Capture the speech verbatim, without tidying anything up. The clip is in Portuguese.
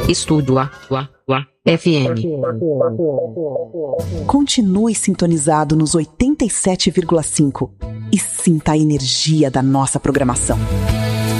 Estúdio A, A, A, F M. Continue sintonizado nos oitenta e sete vírgula cinco e sinta a energia da nossa programação.